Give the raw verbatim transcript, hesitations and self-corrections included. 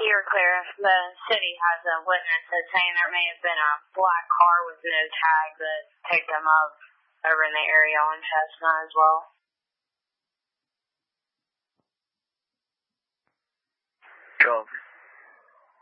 you're clear. The city has a witness that's saying there may have been a black car with no tag that picked them up over in the area on Chestnut as well.